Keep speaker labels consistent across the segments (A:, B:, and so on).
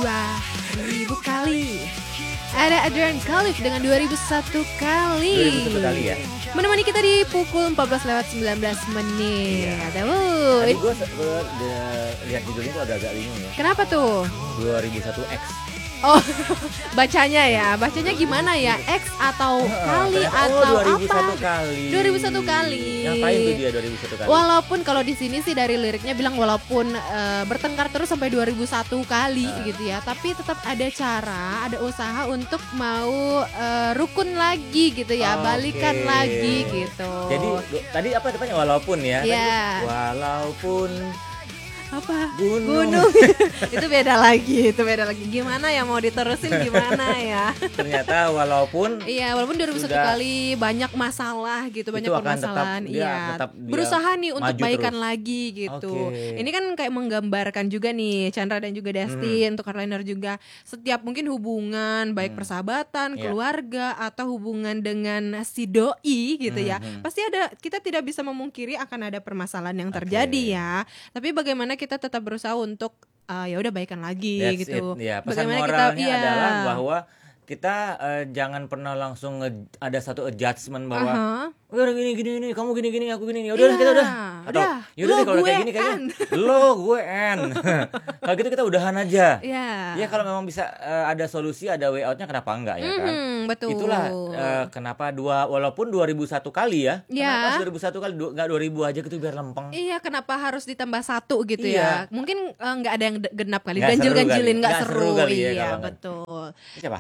A: 2000 kali. Ada Adrian Khalif dengan 2001 kali.
B: 2001 kali ya.
A: Menemani kita di pukul 14:19 menit.
B: Tadi gue lihat judulnya tuh agak-agak bingung ya.
A: Kenapa tuh?
B: 2001X.
A: Oh, bacanya gimana ya? X atau kali atau
B: 2001
A: apa?
B: kali.
A: 2001 kali.
B: Ngapain tuh dia 2001 kali?
A: Walaupun kalau di sini sih dari liriknya bilang walaupun bertengkar terus sampai 2001 kali gitu ya, tapi tetap ada cara, ada usaha untuk mau rukun lagi gitu ya, balikan lagi gitu.
B: Jadi tadi apa depannya walaupun ya?
A: Iya.
B: Walaupun
A: apa?
B: Gunung.
A: Itu beda lagi. Gimana ya mau diterusin gimana ya?
B: Ternyata walaupun
A: walaupun 2001 kali banyak masalah gitu, banyak permasalahan.
B: tetap dia
A: Berusaha nih untuk baikan
B: terus
A: lagi gitu. Ini kan kayak menggambarkan juga nih Chandra dan juga Dustin, untuk Carliner juga, setiap mungkin hubungan baik persahabatan, keluarga atau hubungan dengan si doi gitu ya. Pasti kita tidak bisa memungkiri akan ada permasalahan yang terjadi ya. Tapi bagaimana kita tetap berusaha untuk ya udah baikan lagi.
B: That's
A: gitu.
B: Ya, pesan
A: Bagaimana
B: moralnya adalah bahwa kita jangan pernah langsung ada satu adjustment bahwa udah gini, kamu gini, aku gini. Udah kita udah. Atau yaudah deh kalau kayak gini kayaknya lo gue N. Kalau gitu kita udahan aja. Ya kalau memang bisa ada solusi, ada way out-nya, kenapa enggak ya kan?
A: Betul.
B: Itulah kenapa walaupun 2001 kali ya. Kenapa 2001 kali enggak 2000 aja gitu biar lempeng.
A: Iya, kenapa harus ditambah satu gitu ya? Mungkin enggak ada yang genap kali.
B: Nggak
A: Ganjil-ganjilin enggak
B: seru
A: seru.
B: kali ya,
A: Iya,
B: kalau
A: betul.
B: Siapa?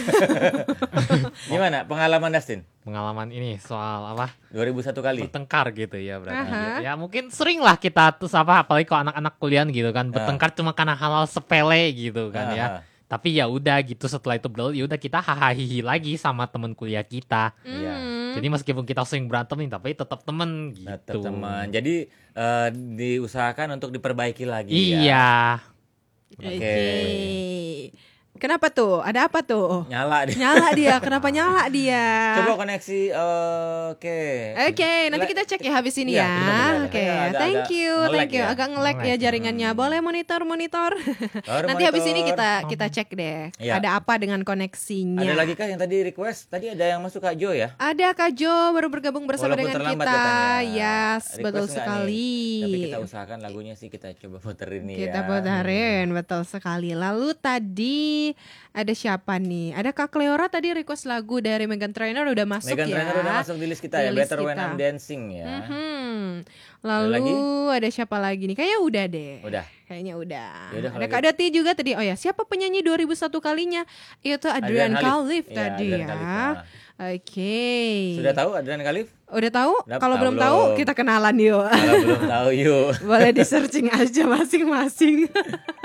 B: Gimana pengalaman Dustin?
C: Pengalaman ini soal apa?
B: 2001 kali.
C: Bertengkar gitu ya berarti. Ya mungkin sering lah kita tuh apalagi kalau anak-anak kuliah gitu kan, bertengkar cuma karena hal-hal sepele gitu kan ya. Tapi ya udah gitu, setelah itu berlalu ya udah kita hahaha lagi sama teman kuliah kita. Jadi meskipun kita sering berantem nih, tapi tetap teman gitu.
B: Tetap teman. Jadi diusahakan untuk diperbaiki lagi
C: ya.
A: Oke. Kenapa tuh? Ada apa tuh?
B: Nyala
A: dia. Kenapa nyala dia?
B: Coba koneksi. Oke,
A: nanti kita cek ya habis ini ya. Oke, thank you. Agak nge-lag ya jaringannya. Boleh monitor. Nanti habis ini kita cek deh. Ada apa dengan koneksinya?
B: Ada lagi kah yang tadi request? Tadi ada yang masuk Kak Jo ya?
A: Ada Kak Jo baru bergabung bersama
B: walaupun
A: dengan kita.
B: Katanya.
A: Yes, betul sekali.
B: Tapi kita usahakan lagunya sih kita coba puterin nih
A: Kita puterin, betul sekali. Lalu tadi ada siapa nih? Ada Kak Cleora tadi request lagu dari Meghan Trainor udah masuk
B: Meghan
A: ya.
B: Trainor udah masuk di list kita ya. Better When I'm Dancing ya.
A: Lalu ada siapa lagi nih? Kayaknya udah deh. Kayaknya udah.
B: Yaudah,
A: ada Kak Dati juga tadi. Oh ya, siapa penyanyi 2001 kalinya? Itu Adrian Khalif tadi ya. Oke.
B: Sudah tahu Adrian Khalif?
A: Udah tahu? Kalau belum tahu kita kenalan yuk.
B: Kalau belum tahu yuk.
A: Boleh di searching aja masing-masing.